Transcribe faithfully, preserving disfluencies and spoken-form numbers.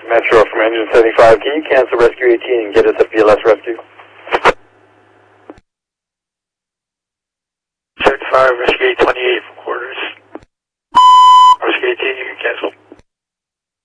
Metro from engine seventy-five, can you cancel rescue eighteen and get us a P L S rescue? seventy-five, rescue eight twenty-eight.